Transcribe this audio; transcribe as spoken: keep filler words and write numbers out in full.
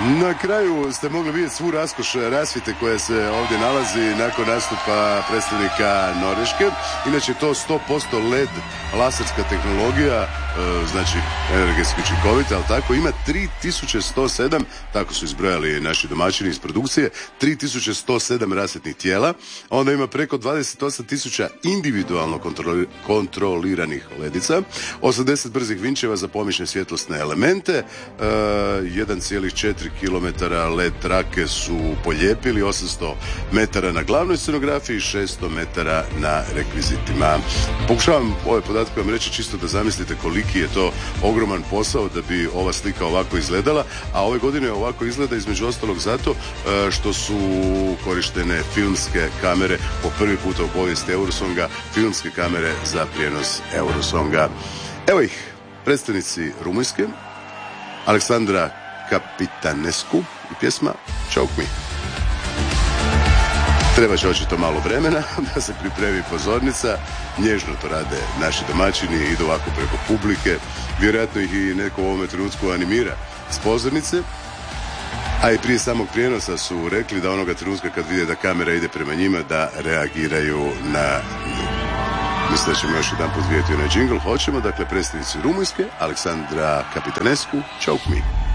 Na kraju ste mogli vidjeti svu raskoš rasvjete koja se ovdje nalazi nakon nastupa predstavnika Norveške. Inače to sto posto L E D laserska tehnologija, znači energetski učinkovita, ali tako ima tri tisuće sto sedam, tako su izbrojali naši domaćini iz produkcije, tri tisuće sto sedam rasvjetnih tijela. Onda ima preko dvadeset osam tisuća individualno kontroli, kontroliranih ledica, osamdeset brzih vinčeva za pomične svjetlosne elemente, uh, jedan zarez četiri kilometara L E D trake su polijepili, osamsto metara na glavnoj scenografiji, šesto metara na rekvizitima. Pokušavam ove podatke vam reći čisto da zamislite koliki je to ogroman posao da bi ova slika ovako izgledala, a ove godine ovako izgleda između ostalog zato što su korištene filmske kamere po prvi puta u povijesti Eurosonga, filmske kamere za prijenos Eurosonga. Evo ih, predstavnici Rumunjske, Aleksandra Kapitanescu i pjesma Choke Me. Treba će očito malo vremena da se pripremi pozornica. Nježno to rade naši domaćini, idu ovako preko publike. Vjerojatno ih i neko u ovome trenutku animira s pozornice. A i prije samog prijenosa su rekli da onoga trenutka kad vide da kamera ide prema njima, da reagiraju na nju. Mislim da ćemo još jedan put vidjeti onaj džingl. Hoćemo, dakle, predstavnici Rumunjske, Aleksandra Kapitanescu, Choke Me.